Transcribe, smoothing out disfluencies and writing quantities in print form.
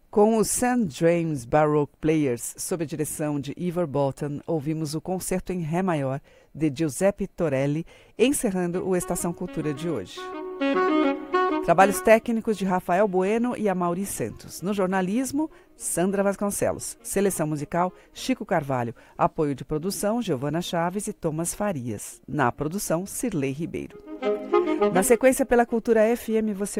Com os St. James Baroque Players, sob a direção de Ivor Bolton, ouvimos o Concerto em Ré Maior, de Giuseppe Torelli, encerrando o Estação Cultura de hoje. Trabalhos técnicos de Rafael Bueno e Amaury Santos. No jornalismo, Sandra Vasconcelos. Seleção musical, Chico Carvalho. Apoio de produção, Giovana Chaves e Thomas Farias. Na produção, Cirlei Ribeiro. Na sequência, pela Cultura FM, você